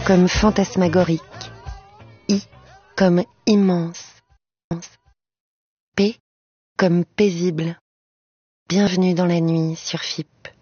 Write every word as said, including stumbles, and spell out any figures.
comme fantasmagorique, I comme immense, P comme paisible. Bienvenue dans la nuit sur F I P.